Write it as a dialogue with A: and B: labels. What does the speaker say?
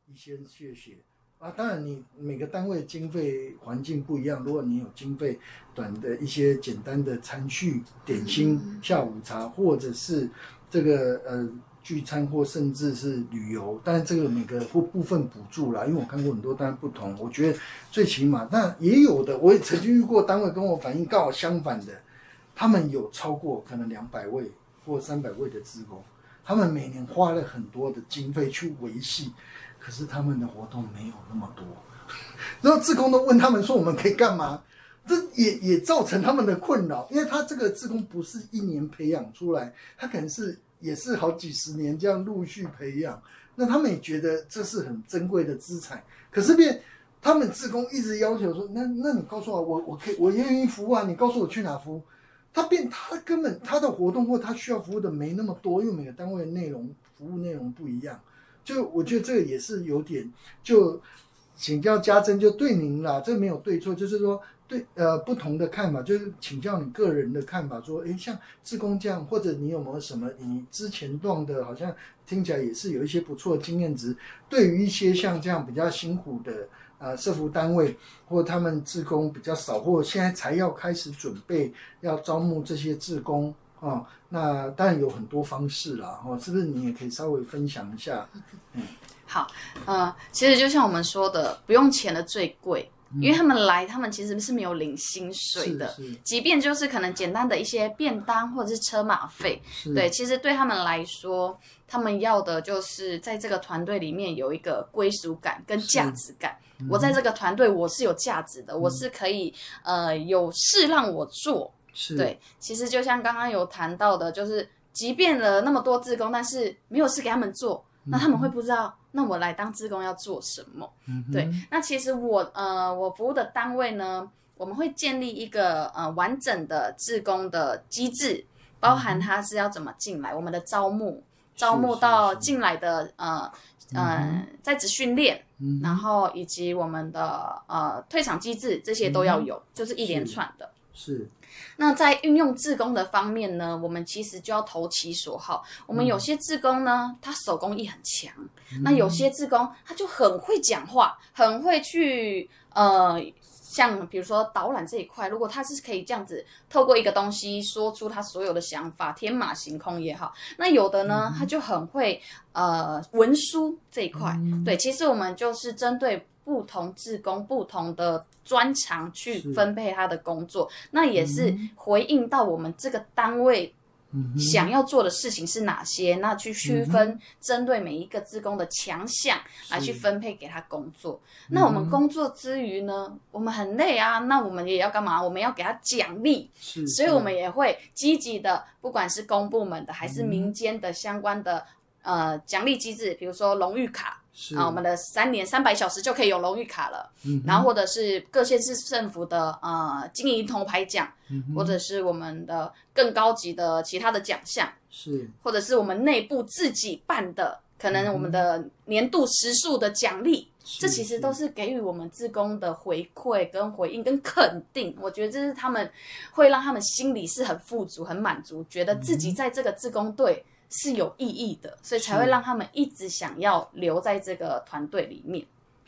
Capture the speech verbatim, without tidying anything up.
A: 一些谢谢啊。当然你每个单位经费环境不一样，如果你有经费短的一些简单的餐叙、点心、嗯、下午茶，或者是这个呃聚餐，或甚至是旅游，但是这个每个或部分补助啦，因为我看过很多单位不同，我觉得最起码，但也有的我也曾经遇过单位跟我反映刚好相反的，他们有超过可能两百位或三百位的志工，他们每年花了很多的经费去维系，可是他们的活动没有那么多，然后志工都问他们说我们可以干嘛？这也也造成他们的困扰，因为他这个志工不是一年培养出来，他可能是也是好几十年这样陆续培养，那他们也觉得这是很珍贵的资产，可是变他们志工一直要求说，那那你告诉我，我我可以我愿意服务啊，你告诉我去哪服务。他变，他根本他的活动或他需要服务的没那么多，因为每个单位的内容服务内容不一样，就我觉得这个也是有点，就请教家珍，就对您啦，这没有对错，就是说对呃不同的看法，就是请教你个人的看法，说，哎，像志工这样，或者你有没有什么你之前弄的，好像听起来也是有一些不错的经验值，对于一些像这样比较辛苦的。呃，社福单位或他们志工比较少，或现在才要开始准备要招募这些志工啊、哦，那当然有很多方式啦，哦，是不是你也可以稍微分享一下？嗯，
B: 好，呃，其实就像我们说的，不用钱的最贵。因为他们来，他们其实是没有领薪水的，即便就是可能简单的一些便当或者是车马费，对，其实对他们来说，他们要的就是在这个团队里面有一个归属感跟价值感。嗯、我在这个团队我是有价值的，嗯、我是可以呃有事让我做。对，其实就像刚刚有谈到的，就是即便了那么多志工，但是没有事给他们做，那他们会不知道。那我来当志工要做什么？嗯、对，那其实我呃我服务的单位呢，我们会建立一个呃完整的志工的机制，包含他是要怎么进来，我们的招募，招募到进来的呃呃在职训练，嗯、然后以及我们的呃退场机制，这些都要有，嗯、就是一连串的。
A: 是。
B: 那在运用志工的方面呢，我们其实就要投其所好。我们有些志工呢，他手工艺很强，嗯、那有些志工他就很会讲话，很会去呃，像比如说导览这一块，如果他是可以这样子透过一个东西说出他所有的想法，天马行空也好。那有的呢，嗯、他就很会呃文书这一块。嗯、对，其实我们就是针对不同志工不同的专长去分配他的工作，那也是回应到我们这个单位想要做的事情是哪些，嗯、那去区分针对每一个志工的强项来去分配给他工作。那我们工作之余呢，我们很累啊，那我们也要干嘛？我们要给他奖励，所以我们也会积极的，不管是公部门的还是民间的相关的呃奖励机制，比如说荣誉卡。啊，我们的三年三百小时就可以有荣誉卡了，嗯、然后或者是各县市政府的呃经营铜牌奖，嗯、或者是我们的更高级的其他的奖项，
A: 是，
B: 或者是我们内部自己办的，可能我们的年度时数的奖励，嗯、这其实都是给予我们志工的回馈跟回应跟肯定。我觉得这是他们会让他们心里是很富足、很满足，觉得自己在这个志工队是有意义的，所以才会让他们一直想要留在这个团队里面。